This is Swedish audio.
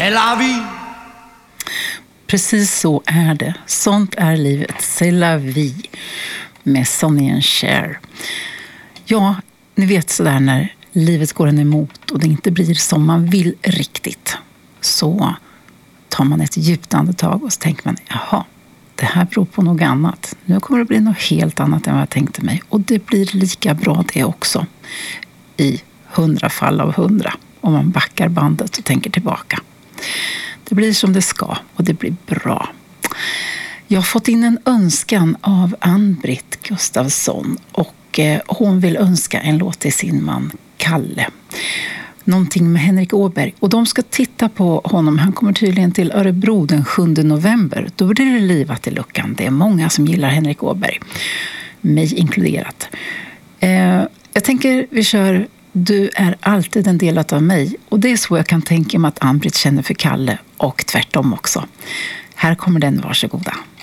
C'est la vie. Precis så är det. Sånt är livet. C'est la vie. Med Sonny and Cher. Ja, ni vet sådär när livet går en emot och det inte blir som man vill riktigt. Så tar man ett djupt andetag och så tänker man, jaha, det här beror på något annat. Nu kommer det bli något helt annat än vad jag tänkte mig. Och det blir lika bra det också. I 100 fall av 100. Om man backar bandet och tänker tillbaka. Det blir som det ska och det blir bra. Jag har fått in en önskan av Ann-Britt Gustafsson. Och hon vill önska en låt till sin man Kalle. Någonting med Henrik Åberg. Och de ska titta på honom. Han kommer tydligen till Örebro den 7 november. Då blir det livat i luckan. Det är många som gillar Henrik Åberg. Mig inkluderat. Jag tänker vi kör Du är alltid en del av mig. Och det är så jag kan tänka mig att Ann-Britt känner för Kalle. Och tvärtom också. Här kommer den, varsågoda.